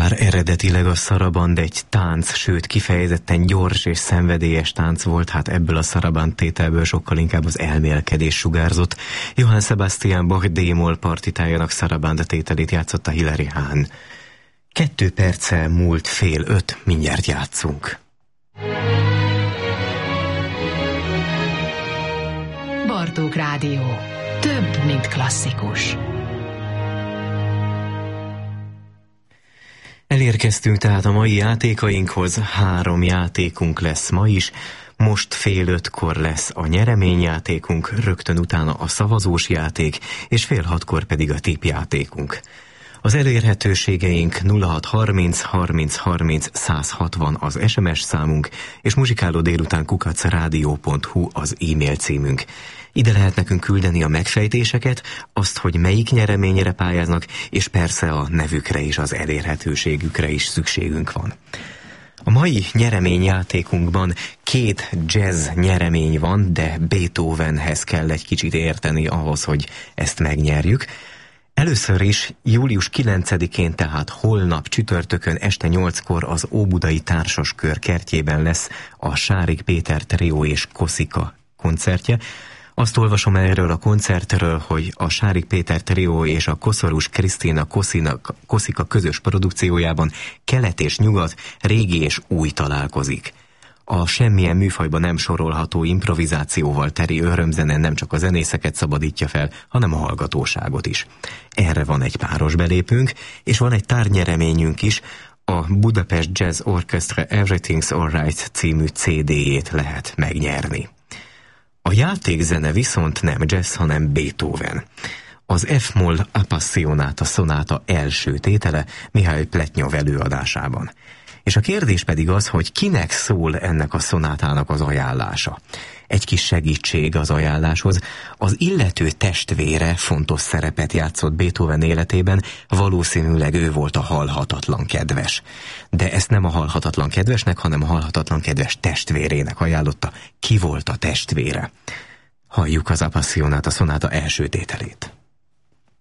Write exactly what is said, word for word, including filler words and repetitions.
Bár eredetileg a szaraband egy tánc, sőt kifejezetten gyors és szenvedélyes tánc volt, hát ebből a szaraband tételből sokkal inkább az elmélkedés sugárzott. Johann Sebastian Bach D-moll partitájának szaraband tételét játszotta Hilary Hahn. Kettő perccel múlt fél öt, mindjárt játszunk. Bartók Rádió. Több, mint klasszikus. Elérkeztünk tehát a mai játékainkhoz, három játékunk lesz ma is, most fél ötkor lesz a nyereményjátékunk, rögtön utána a szavazós játék, és fél hatkor pedig a tippjátékunk. Az elérhetőségeink nulla hat harminc harminc harminc száz hatvan az es em es számunk, és muzsikáló délután kukac rádió pont hu az e-mail címünk. Ide lehet nekünk küldeni a megfejtéseket, azt, hogy melyik nyereményre pályáznak, és persze a nevükre és az elérhetőségükre is szükségünk van. A mai nyereményjátékunkban két jazz nyeremény van, de Beethovenhez kell egy kicsit érteni ahhoz, hogy ezt megnyerjük. Először is július kilencedikén, tehát holnap csütörtökön este nyolckor az Óbudai Társaskör kertjében lesz a Sárik Péter Trió és Koszika koncertje. Azt olvasom erről a koncertről, hogy a Sárik Péter Trió és a Koszorús Krisztina Koszina, Koszika közös produkciójában kelet és nyugat, régi és új találkozik. A semmilyen műfajban nem sorolható improvizációval teri örömzene nem csak a zenészeket szabadítja fel, hanem a hallgatóságot is. Erre van egy páros belépőnk, és van egy tárgynyereményünk is, a Budapest Jazz Orchestra Everything's Alright című cé dé-jét lehet megnyerni. A játékzene viszont nem jazz, hanem Beethoven. Az F-moll Appassionata szonáta első tétele Mihály Pletnyov előadásában. És a kérdés pedig az, hogy kinek szól ennek a szonátának az ajánlása. Egy kis segítség az ajánláshoz. Az illető testvére fontos szerepet játszott Beethoven életében, valószínűleg ő volt a halhatatlan kedves. De ezt nem a halhatatlan kedvesnek, hanem a halhatatlan kedves testvérének ajánlotta. Ki volt a testvére? Halljuk az Appassionata szonáta első tételét.